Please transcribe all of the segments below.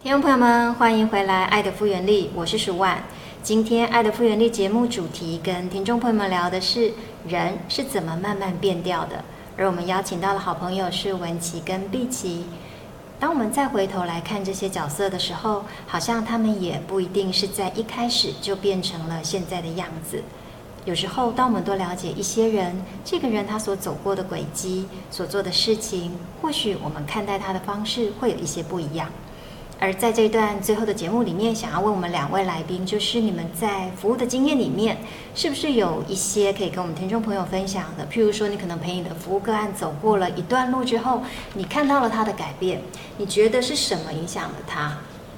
听众朋友们，欢迎回来《爱的复原力》，我是舒婉。今天《爱的复原力》节目主题跟听众朋友们聊的是人是怎么慢慢变掉的，而我们邀请到的好朋友是文琪跟碧琪。当我们再回头来看这些角色的时候，好像他们也不一定是在一开始就变成了现在的样子。有时候，当我们多了解一些人，这个人他所走过的轨迹、所做的事情，或许我们看待他的方式会有一些不一样。而在这段最后的节目里面，想要问我们两位来宾，就是你们在服务的经验里面，是不是有一些可以跟我们听众朋友分享的？譬如说，你可能陪你的服务个案走过了一段路之后，你看到了他的改变，你觉得是什么影响了他？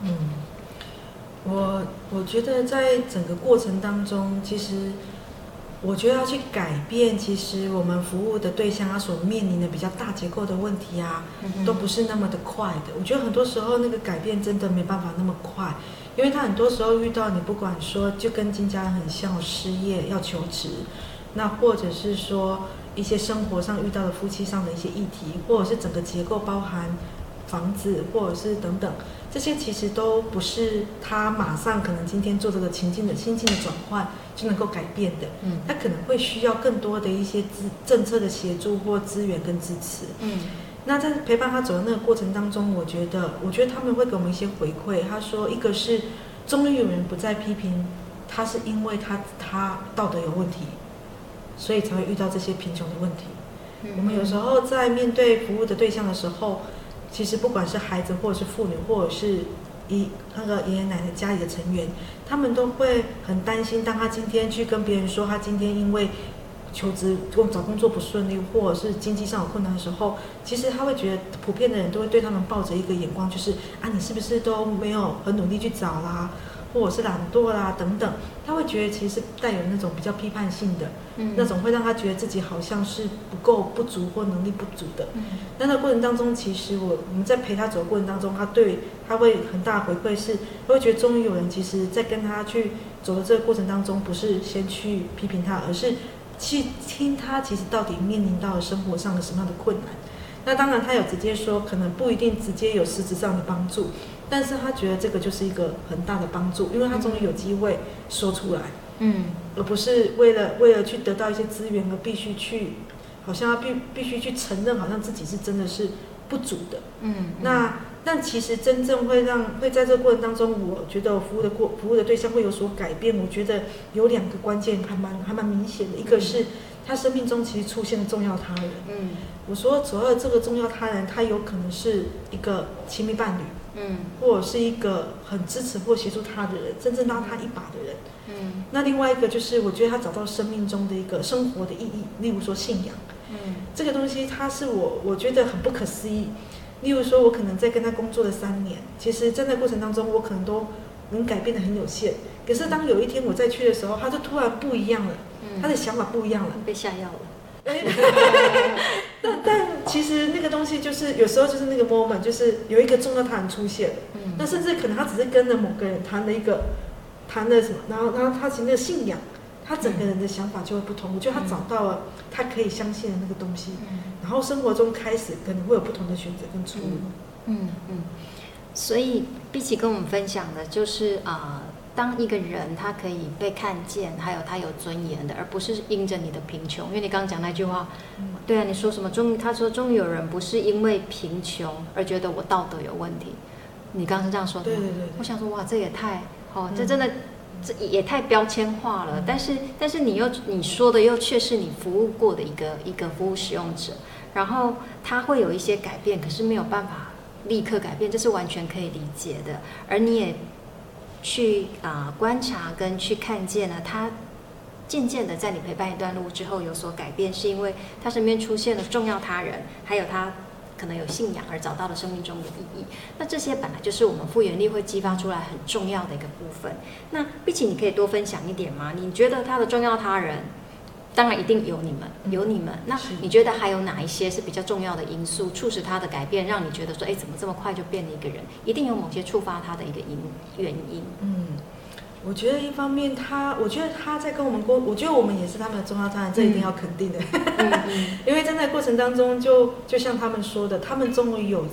我觉得在整个过程当中，其实我觉得要去改变，其实我们服务的对象他所面临的比较大结构的问题啊，都不是那么的快的。我觉得很多时候那个改变真的没办法那么快，因为他很多时候遇到你不管说就跟金家人很像，失业要求职，那或者是说一些生活上遇到的夫妻上的一些议题，或者是整个结构包含房子或者是等等，这些其实都不是他马上可能今天做这个心境的转换就能够改变的。他可能会需要更多的一些政策的协助或资源跟支持。那在陪伴他走的那个过程当中，我觉得他们会给我们一些回馈。他说，一个是终于有人不再批评他，是因为他道德有问题，所以才会遇到这些贫穷的问题。我们有时候在面对服务的对象的时候，其实不管是孩子或者是妇女，或者是那个爷爷奶奶家里的成员，他们都会很担心，当他今天去跟别人说他今天因为求职找工作不顺利，或者是经济上有困难的时候，其实他会觉得普遍的人都会对他们抱着一个眼光，就是你是不是都没有很努力去找啦，或者是懒惰啦等等，他会觉得其实带有那种比较批判性的，那种会让他觉得自己好像是不够不足或能力不足的。那过程当中，其实我们在陪他走的过程当中，他会很大的回馈是，他会觉得终于有人其实在跟他去走的这个过程当中，不是先去批评他，而是去听他其实到底面临到了生活上的什么样的困难。那当然他有直接说可能不一定直接有实质上的帮助，但是他觉得这个就是一个很大的帮助，因为他终于有机会说出来，而不是为了去得到一些资源而必须去，好像他必须去承认好像自己是真的是不足的。但其实真正会在这个过程当中，我觉得服务的对象会有所改变。我觉得有两个关键还蛮明显的，一个是他生命中其实出现了重要他人。我说所谓的这个重要他人，他有可能是一个亲密伴侣，或者是一个很支持或协助他的人，真正拉他一把的人。那另外一个就是我觉得他找到生命中的一个生活的意义，例如说信仰。这个东西它是我觉得很不可思议。例如说我可能在跟他工作了3年，其实在那过程当中我可能都能改变的很有限，可是当有一天我再去的时候，他就突然不一样了，他的想法不一样了， 被下药了。 但其实那个东西就是有时候就是那个 moment， 就是有一个重要他人出现了，那甚至可能他只是跟着某个人谈了什么，然后他其实那个信仰，他整个人的想法就会不同。我觉得他找到了他可以相信的那个东西，然后生活中开始可能会有不同的选择跟出路。 所以碧琪跟我们分享的就是当一个人他可以被看见，还有他有尊严的，而不是因着你的贫穷。因为你刚刚讲那句话，对啊，你说什么？他说终于有人不是因为贫穷而觉得我道德有问题。你刚刚是这样说的吗？ 对。 我想说，哇，这也太这真的这也太标签化了。但是你说的又却是你服务过的一个服务使用者，然后他会有一些改变，可是没有办法立刻改变，这是完全可以理解的。而你也去观察跟去看见了他渐渐的在你陪伴一段路之后有所改变，是因为他身边出现了重要他人，还有他可能有信仰而找到了生命中的意义。那这些本来就是我们复原力会激发出来很重要的一个部分。那碧琪，你可以多分享一点吗？你觉得他的重要他人，当然一定有你们。那你觉得还有哪一些是比较重要的因素，促使他的改变，让你觉得说，怎么这么快就变了一个人？一定有某些触发他的一个原因。 我觉得一方面我觉得他在跟我们我觉得我们也是他们的重要他人，这一定要肯定的。因为在那个过程当中就像他们说的，他们终于有